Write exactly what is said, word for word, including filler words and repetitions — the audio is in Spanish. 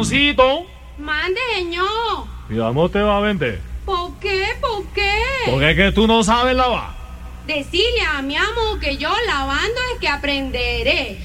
Ramoncito. Mande, señor. ¿Y cómo te va a vender? ¿Por qué? ¿Por qué? Porque es que tú no sabes lavar. Decirle a mi amo que yo lavando es que aprenderé.